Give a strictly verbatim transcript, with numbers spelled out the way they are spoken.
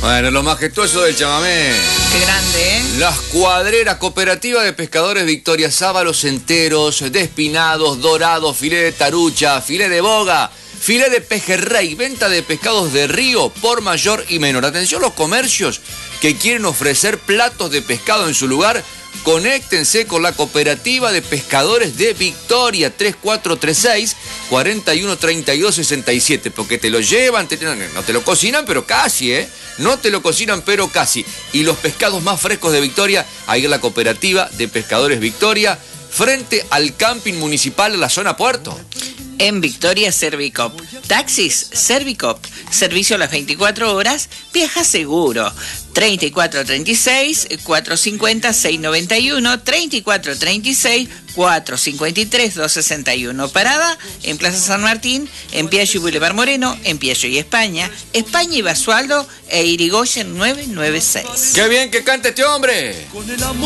Bueno, lo majestuoso del chamamé. Qué grande, ¿eh? Las Cuadreras, Cooperativa de Pescadores Victoria, sábalos enteros, despinados, dorados, filé de tarucha, filé de boga, filé de pejerrey, venta de pescados de río por mayor y menor. Atención los comercios que quieren ofrecer platos de pescado en su lugar. Conéctense con la Cooperativa de Pescadores de Victoria, tres cuatro tres seis, cuatro uno tres dos seis siete, porque te lo llevan, te, no te lo cocinan, pero casi, ¿eh? No te lo cocinan, pero casi. Y los pescados más frescos de Victoria, ahí en la Cooperativa de Pescadores Victoria, frente al camping municipal en la zona puerto. En Victoria, Servicop. Taxis, Servicop. Servicio a las veinticuatro horas. Viaja seguro. treinta y cuatro treinta y seis, cuatrocientos cincuenta, seiscientos noventa y uno, treinta y cuatro treinta y seis, cuatrocientos cincuenta y tres, doscientos sesenta y uno. Parada en Plaza San Martín, en Piaggio y Boulevard Moreno, en Piaggio y España, España y Basualdo e Irigoyen nueve nueve seis. ¡Qué bien que canta este hombre!